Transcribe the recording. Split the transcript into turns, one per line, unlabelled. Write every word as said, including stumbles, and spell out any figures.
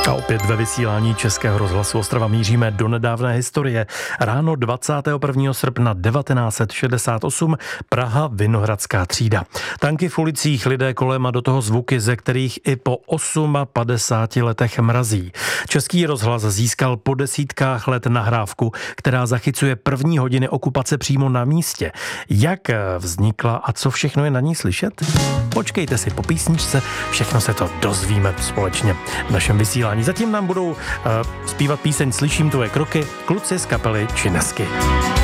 A opět ve vysílání Českého rozhlasu Ostrava míříme do nedávné historie. Ráno dvacátého prvního srpna devatenáct set šedesát osm, Praha, Vinohradská třída. Tanky v ulicích, lidé kolem a do toho zvuky, ze kterých i po padesáti osmi letech mrazí. Český rozhlas získal po desítkách let nahrávku, která zachycuje první hodiny okupace přímo na místě. Jak vznikla a co všechno je na ní slyšet? Počkejte si po písničce, všechno se to dozvíme společně v našem vysílání. Zatím nám budou uh, zpívat píseň Slyším tvoje kroky kluci z kapely Činesky.